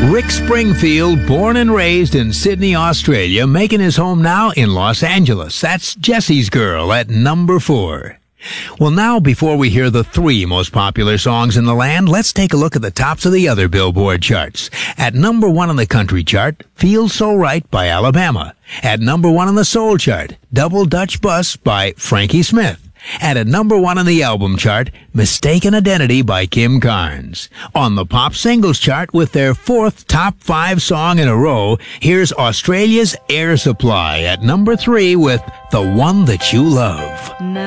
Rick Springfield, born and raised in Sydney, Australia, making his home now in Los Angeles. That's Jesse's Girl at number 4. Well, now, before we hear the 3 most popular songs in the land, let's take a look at the tops of the other Billboard charts. At number 1 on the country chart, Feels So Right by Alabama. At number 1 on the soul chart, Double Dutch Bus by Frankie Smith. And at number 1 on the album chart, Mistaken Identity by Kim Carnes. On the pop singles chart with their 4th top 5 song in a row, here's Australia's Air Supply at number 3 with The One That You Love.